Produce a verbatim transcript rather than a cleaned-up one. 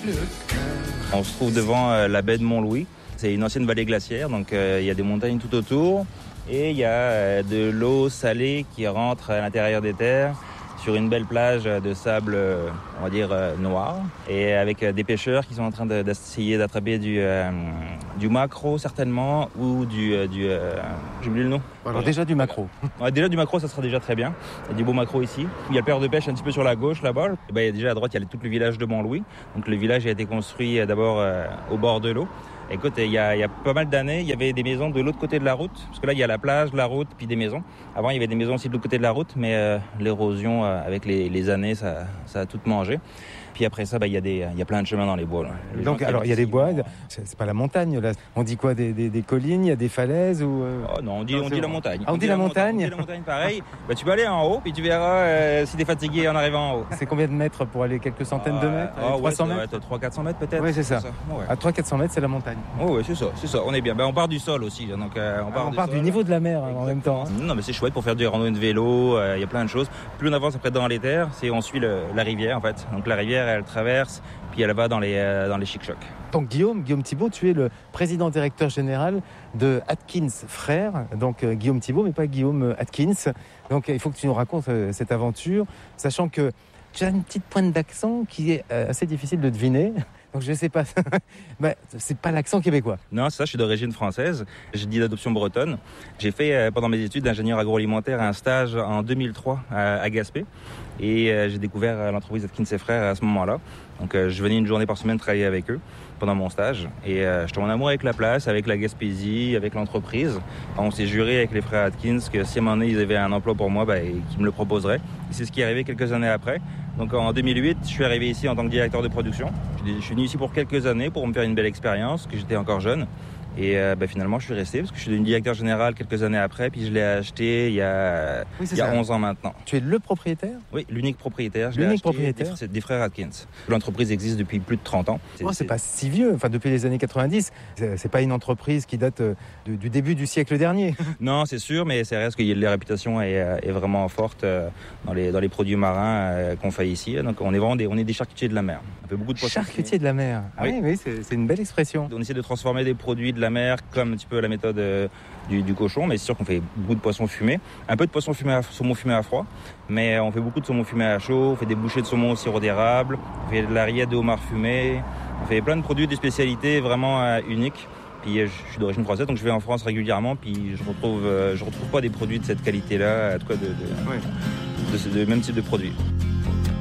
On se trouve devant euh, la baie de Mont-Louis. C'est une ancienne vallée glaciaire, donc euh, il y a des montagnes tout autour. Et il y a euh, de l'eau salée qui rentre à l'intérieur des terres sur une belle plage de sable, euh, on va dire, euh, noir. Et avec euh, des pêcheurs qui sont en train de, d'essayer d'attraper du, euh, du maquereau certainement, ou du... Euh, du euh, j'ai oublié le nom. Alors déjà du maquereau. Ouais, déjà du maquereau, ça sera déjà très bien. Il y a du beau maquereau ici. Il y a le père de pêche un petit peu sur la gauche là-bas. Et ben, il y a déjà à droite, il y a tout le village de Mont-Louis. Donc le village a été construit euh, d'abord euh, au bord de l'eau. Écoute, il y, a, il y a pas mal d'années, il y avait des maisons de l'autre côté de la route. Parce que là, il y a la plage, la route, puis des maisons. Avant, il y avait des maisons aussi de l'autre côté de la route, mais euh, l'érosion, euh, avec les, les années, ça, ça a tout mangé. Puis après ça, bah, il y a des, il y a plein de chemins dans les bois. Là. Les Donc, alors, il y a des bois, c'est, c'est pas la montagne, là. On dit quoi, des, des, des collines, il y a des falaises ou euh... Oh non, on dit, non, on dit la montagne. Ah, on, on dit la montagne. montagne. On dit la montagne, pareil. Bah, tu vas aller en haut, puis tu verras euh, si t'es fatigué en arrivant en haut. C'est combien de mètres pour aller quelques centaines euh, de mètres? oh, trois cents ouais, mètres trois cents quatre cents mètres peut-être. Oui, c'est ça. C'est ça. Oh, ouais. À trois cents quatre cents mètres, c'est la montagne. Oh, oui, c'est ça, c'est ça. On est bien. Ben, on part du sol aussi. Donc, euh, on part, ah, on du, part du niveau de la mer hein, en même temps. Hein. Non, mais c'est chouette pour faire du randonnée de vélo. Il euh, y a plein de choses. Plus on avance après dans les terres, c'est on suit le, la rivière en fait. Donc la rivière, elle traverse. Puis elle va dans les, euh, dans les chic-chocs. Donc Guillaume, Guillaume Thibault, tu es le président directeur général de Atkins Frères. Donc euh, Guillaume Thibault, mais pas Guillaume Atkins. Donc il faut que tu nous racontes euh, cette aventure, sachant que tu as une petite pointe d'accent qui est euh, assez difficile de deviner. Donc je sais pas, bah, c'est pas l'accent québécois. Non, c'est ça, je suis d'origine française, j'ai dit d'adoption bretonne. J'ai fait euh, pendant mes études d'ingénieur agroalimentaire un stage en deux mille trois à, à Gaspé. Et euh, j'ai découvert euh, l'entreprise Atkins et Frères à ce moment-là. Donc euh, je venais une journée par semaine travailler avec eux pendant mon stage. Et euh, je tombe en amour avec la place, avec la Gaspésie, avec l'entreprise. On s'est juré avec les frères Atkins que si à un moment donné ils avaient un emploi pour moi, bah, qu'ils me le proposeraient. Et c'est ce qui est arrivé quelques années après. Donc en deux mille huit, je suis arrivé ici en tant que directeur de production. Je suis venu ici pour quelques années pour me faire une belle expérience, que j'étais encore jeune. Et euh, bah, finalement, je suis resté parce que je suis devenu directeur général quelques années après. Puis je l'ai acheté il y a, oui, il y a onze ans maintenant. Tu es le propriétaire ? Oui, l'unique propriétaire. Je l'unique l'ai acheté propriétaire des, des frères Atkins. L'entreprise existe depuis plus de trente ans. C'est, oh, c'est, c'est pas si vieux. Enfin, depuis les années quatre-vingt-dix, c'est, c'est pas une entreprise qui date euh, du, du début du siècle dernier. Non, c'est sûr, mais c'est reste que la réputation est, est vraiment forte euh, dans, les, dans les produits marins euh, qu'on fait ici. Donc on est vraiment des, on est des charcutiers de la mer. On fait beaucoup de poissons. Charcutiers de la mer. Ah oui, oui, oui c'est, c'est une belle expression. On essaie de transformer des produits de la mer comme un petit peu la méthode euh, du, du cochon, mais c'est sûr qu'on fait beaucoup de poissons fumés, un peu de poissons fumés à, saumon fumé à froid, mais on fait beaucoup de saumon fumé à chaud, on fait des bouchées de saumon au sirop d'érable, on fait de la rillette de homard fumé, on fait plein de produits, des spécialités vraiment euh, uniques. Puis je suis d'origine française, donc je vais en France régulièrement, puis je retrouve, euh, je retrouve pas des produits de cette qualité-là, en tout cas de, de, ouais. de, de, de même type de produits.